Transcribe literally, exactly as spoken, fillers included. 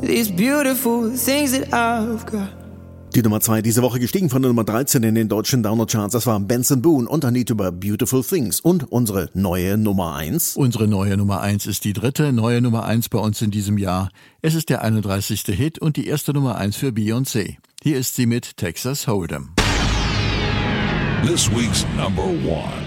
these beautiful things that I've got. Die Nummer zwei diese Woche gestiegen von der Nummer dreizehn in den deutschen Download-Charts. Das war Benson Boone und Anita über Beautiful Things. Und unsere neue Nummer eins. Unsere neue Nummer eins ist die dritte neue Nummer eins bei uns in diesem Jahr. Es ist der einunddreißigste Hit und die erste Nummer eins für Beyoncé. Hier ist sie mit Texas Hold'em. This week's number one.